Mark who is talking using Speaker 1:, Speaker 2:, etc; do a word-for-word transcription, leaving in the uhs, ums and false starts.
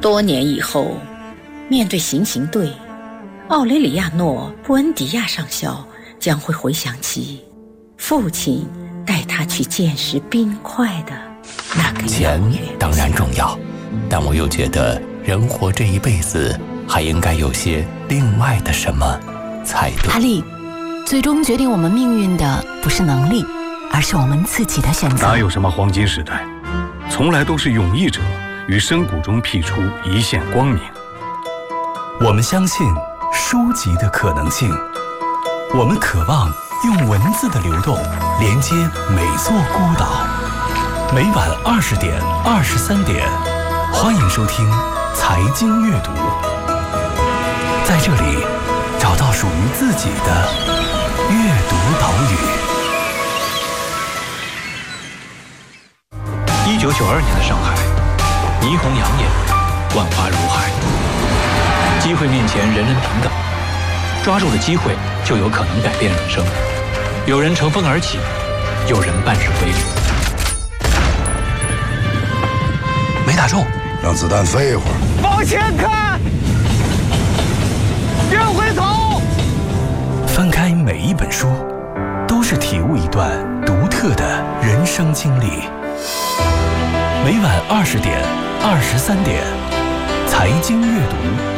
Speaker 1: 多年以后，面对行刑队，奥雷里亚诺·布恩迪亚上校将会回想起父亲带他去见识冰块的那个
Speaker 2: 钱当然重要，但我又觉得人活这一辈子还应该有些另外的什么才对。
Speaker 3: 阿力，最终决定我们命运的不是能力，而是我们自己的选择。
Speaker 4: 哪有什么黄金时代，从来都是勇毅者于深谷中辟出一线光明。
Speaker 5: 我们相信书籍的可能性，我们渴望用文字的流动连接每座孤岛。每晚二十点、二十三点，欢迎收听财经阅读，在这里找到属于自己的阅读岛屿。
Speaker 6: 一九九二年的上海，霓虹养眼，万花如海，机会面前人人平等，抓住了机会就有可能改变人生。有人乘风而起，有人半世归零。
Speaker 5: 没打中，
Speaker 7: 让子弹飞一会儿。
Speaker 8: 往前看，别回头。
Speaker 5: 翻开每一本书，都是体悟一段独特的人生经历。每晚二十点、二十三点，财经阅读。